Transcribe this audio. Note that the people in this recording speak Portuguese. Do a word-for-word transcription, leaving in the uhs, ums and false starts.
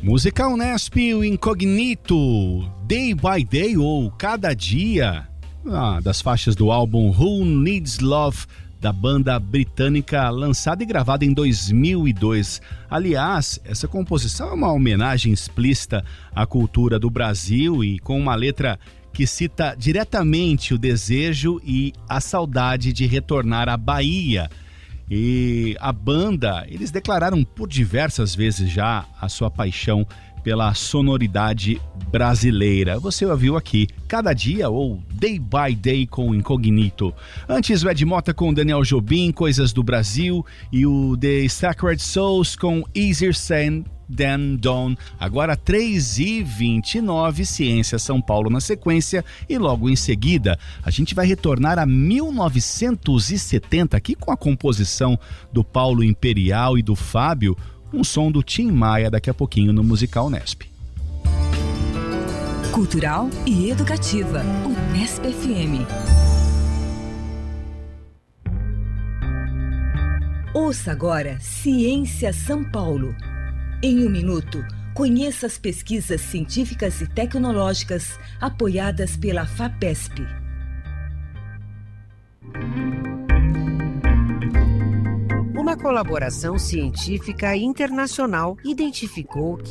Musical Unesp, o Incognito, Day by Day ou Cada Dia, ah, das faixas do álbum Who Needs Love, da banda britânica, lançada e gravada em dois mil e dois. Aliás, essa composição é uma homenagem explícita à cultura do Brasil e com uma letra que cita diretamente o desejo e a saudade de retornar à Bahia. E a banda, eles declararam por diversas vezes já a sua paixão pela sonoridade brasileira. Você ouviu aqui Cada Dia ou Day by Day com Incognito. Antes o Ed Mota com Daniel Jobim, Coisas do Brasil, e o The Sacred Souls com Easier Said Than Done. Agora três e vinte e nove, Ciência São Paulo na sequência, e logo em seguida a gente vai retornar a mil novecentos e setenta aqui com a composição do Paulo Imperial e do Fábio, um som do Tim Maia daqui a pouquinho no Musical Unesp. Cultural e educativa, Unesp F M. Ouça agora Ciência São Paulo. Em um minuto, conheça as pesquisas científicas e tecnológicas apoiadas pela FAPESP. Uma colaboração científica internacional identificou que